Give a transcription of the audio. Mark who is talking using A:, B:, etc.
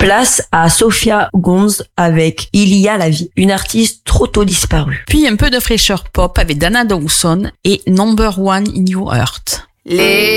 A: Place à Sophia Gonz avec Il y a la vie, une artiste trop tôt disparue.
B: Puis un peu de fraîcheur pop avec Dana Dawson et Number One in Your Heart.